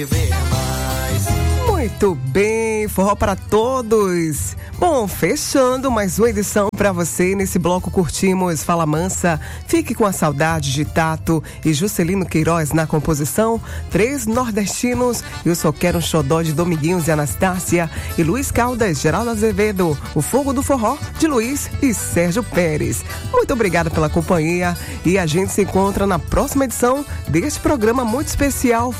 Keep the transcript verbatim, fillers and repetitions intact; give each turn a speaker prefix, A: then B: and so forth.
A: Muito bem, forró para todos. Bom, fechando mais uma edição para você. Nesse bloco curtimos Fala Mansa, Fique com a Saudade de Tato e Juscelino Queiroz na composição, Três Nordestinos e o Só Quero um Xodó de Dominguinhos e Anastácia e Luiz Caldas, Geraldo Azevedo, O Fogo do Forró de Luiz e Sérgio Pérez. Muito obrigada pela companhia e a gente se encontra na próxima edição deste programa muito especial